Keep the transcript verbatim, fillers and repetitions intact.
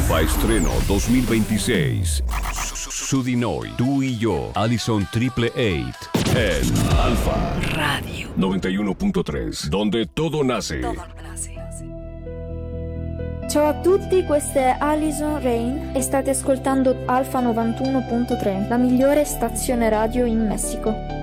Alfa Estreno dos mil veintiséis. Sudinoy, tú y yo, Allison Triple Eight. En Alfa Radio noventa y uno punto tres, donde todo nace. Todo nace. Ciao a tutti, questa è Alison Rain e state ascoltando Alfa novantuno punto tre, la migliore stazione radio in Messico.